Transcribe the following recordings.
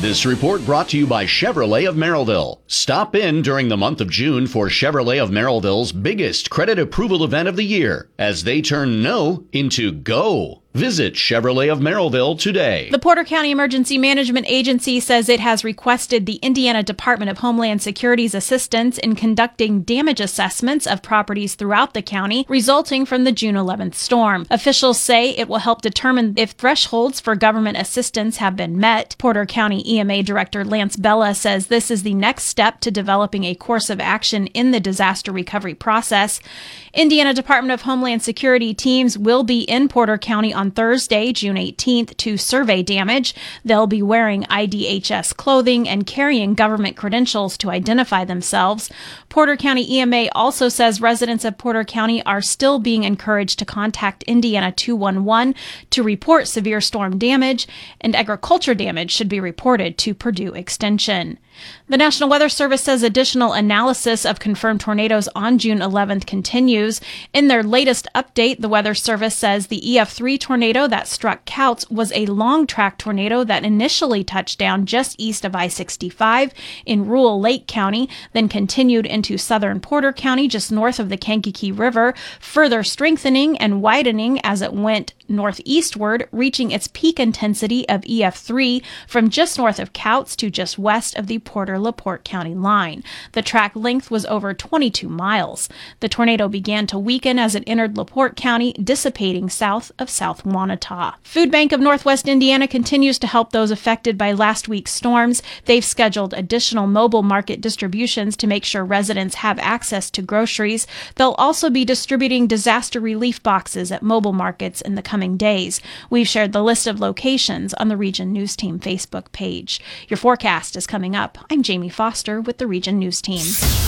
This report brought to you by Chevrolet of Merrillville. Stop in during the month of June for Chevrolet of Merrillville's biggest credit approval event of the year as they turn no into go. Visit Chevrolet of Merrillville today. The Porter County Emergency Management Agency says it has requested the Indiana Department of Homeland Security's assistance in conducting damage assessments of properties throughout the county resulting from the June 11th storm. Officials say it will help determine if thresholds for government assistance have been met. Porter County EMA Director Lance Bella says this is the next step to developing a course of action in the disaster recovery process. Indiana Department of Homeland Security teams will be in Porter County on Thursday, June 18th, to survey damage. They'll be wearing IDHS clothing and carrying government credentials to identify themselves. Porter County EMA also says residents of Porter County are still being encouraged to contact Indiana 211 to report severe storm damage, and agriculture damage should be reported to Purdue Extension. The National Weather Service says additional analysis of confirmed tornadoes on June 11th continues. In their latest update, the Weather Service says the EF3 tornado that struck Couts was a long-track tornado that initially touched down just east of I-65 in rural Lake County, then continued into southern Porter County just north of the Kankakee River, further strengthening and widening as it went northeastward, reaching its peak intensity of EF3 from just north of Couts to just west of the Porter-LaPorte County line. The track length was over 22 miles. The tornado began to weaken as it entered LaPorte County, dissipating south of South Wanata. Food Bank of Northwest Indiana continues to help those affected by last week's storms. They've scheduled additional mobile market distributions to make sure residents have access to groceries. They'll also be distributing disaster relief boxes at mobile markets in the coming days. We've shared the list of locations on the Region News Team Facebook page. Your forecast is coming up. I'm Jamie Foster with the Region News Team.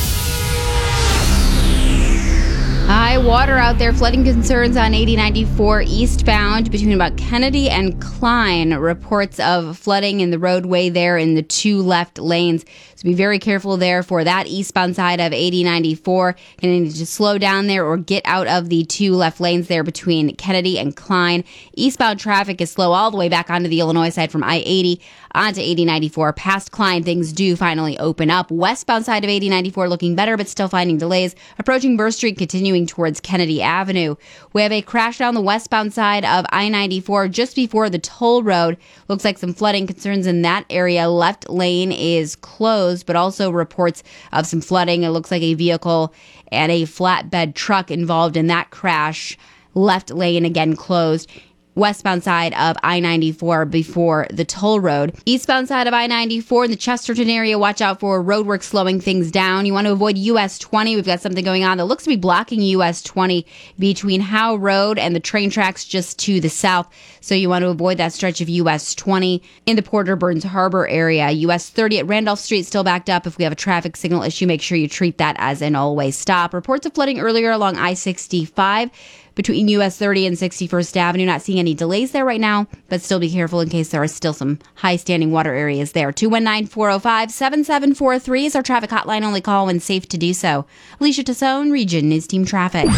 High water out there. Flooding concerns on 8094 eastbound between about Kennedy and Klein. Reports of flooding in the roadway there in the two left lanes. So be very careful there for that eastbound side of 8094. You're going to need to slow down there or get out of the two left lanes there between Kennedy and Klein. Eastbound traffic is slow all the way back onto the Illinois side from I-80 onto 8094. Past Klein, things do finally open up. Westbound side of 8094 looking better, but still finding delays. Approaching Burr Street, continuing towards Kennedy Avenue. We have a crash down the westbound side of I-94 just before the toll road. Looks like some flooding concerns in that area. Left lane is closed, but also reports of some flooding. It looks like a vehicle and a flatbed truck involved in that crash. Left lane again closed. Westbound side of I-94 before the toll road. Eastbound side of I-94 in the Chesterton area, watch out for roadwork slowing things down. You want to avoid US 20. We've got something going on that looks to be blocking US 20 between Howe Road and the train tracks just to the south. So you want to avoid that stretch of US 20 in the Porter Burns Harbor area. US 30 at Randolph Street still backed up. If we have a traffic signal issue, make sure you treat that as an all-way stop. Reports of flooding earlier along I-65 between US 30 and 61st Avenue. Not seeing any delays there right now, but still be careful in case there are still some high standing water areas there. 219-405-7743 is our traffic hotline. Only call when safe to do so. Alicia Tassone, Region News Team Traffic.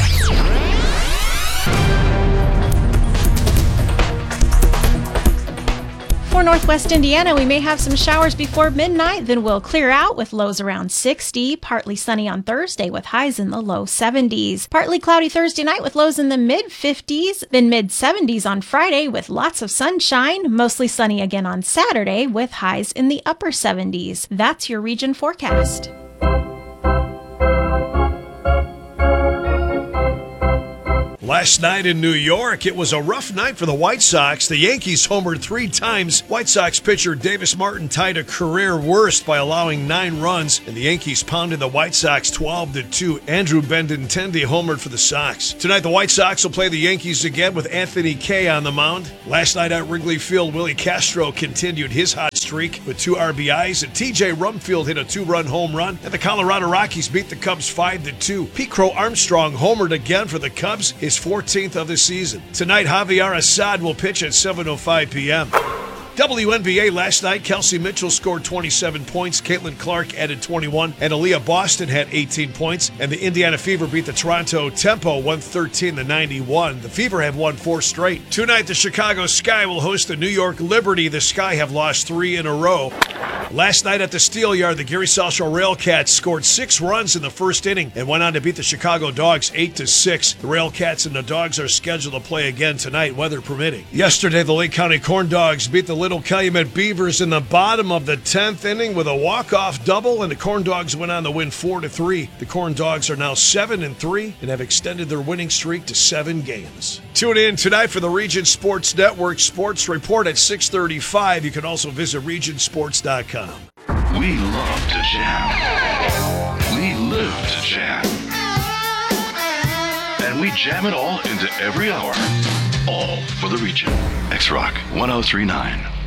For Northwest Indiana, we may have some showers before midnight, then we'll clear out with lows around 60. Partly sunny on Thursday with highs in the low 70s. Partly cloudy Thursday night with lows in the mid-50s, then mid-70s on Friday with lots of sunshine. Mostly sunny again on Saturday with highs in the upper 70s. That's your region forecast. Last night in New York, it was a rough night for the White Sox. The Yankees homered 3 times. White Sox pitcher Davis Martin tied a career worst by allowing 9 runs, and the Yankees pounded the White Sox 12-2. Andrew Benintendi homered for the Sox. Tonight, the White Sox will play the Yankees again with Anthony Kay on the mound. Last night at Wrigley Field, Willie Castro continued his hot streak with 2 RBIs, and TJ Rumfield hit a 2-run home run, and the Colorado Rockies beat the Cubs 5-2. Pete Crow Armstrong homered again for the Cubs, his 14th of the season. Tonight, Javier Assad will pitch at 7:05 p.m. WNBA last night, Kelsey Mitchell scored 27 points. Caitlin Clark added 21. And Aaliyah Boston had 18 points. And the Indiana Fever beat the Toronto Tempo 113-91. The Fever have won 4 straight. Tonight, the Chicago Sky will host the New York Liberty. The Sky have lost 3 in a row. Last night at the Steelyard, the Gary Salshaw Railcats scored 6 runs in the first inning and went on to beat the Chicago Dogs 8-6. The Railcats and the Dogs are scheduled to play again tonight, weather permitting. Yesterday, the Lake County Corn Dogs beat the Little Calumet Beavers in the bottom of the 10th inning with a walk-off double, and the Corn Dogs went on to win 4-3. The Corn Dogs are now 7-3 and have extended their winning streak to 7 games. Tune in tonight for the Region Sports Network Sports Report at 6:35. You can also visit regionsports.com. We love to jam. We live to jam. And we jam it all into every hour. All for the region. X-Rock 1039.